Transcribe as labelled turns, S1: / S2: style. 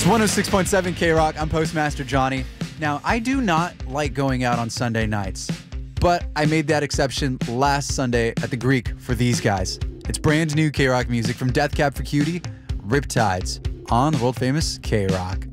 S1: 106.7 K-Rock. I'm Postmaster Johnny. Now, I do not like going out on Sunday nights, but I made that exception last Sunday at the Greek for these guys. It's brand new K-Rock music from Death Cab for Cutie, Riptides, on the world-famous K-Rock.